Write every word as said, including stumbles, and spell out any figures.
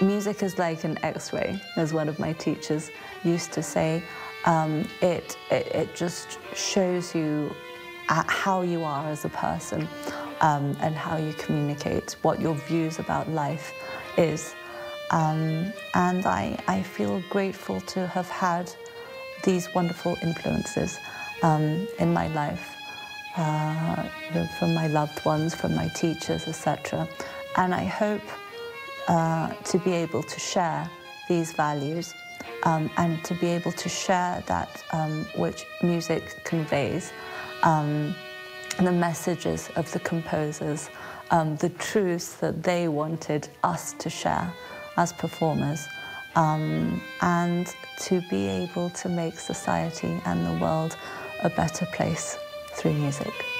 music is like an X-ray, as one of my teachers used to say. Um, it, it, it just shows you how you are as a person, um, and how you communicate, what your views about life is. Um, and I, I feel grateful to have had these wonderful influences um, in my life, uh, you know, from my loved ones, from my teachers, et cetera. And I hope uh, to be able to share these values um, and to be able to share that um, which music conveys, um, the messages of the composers, um, the truths that they wanted us to share as performers, um, and to be able to make society and the world a better place through music.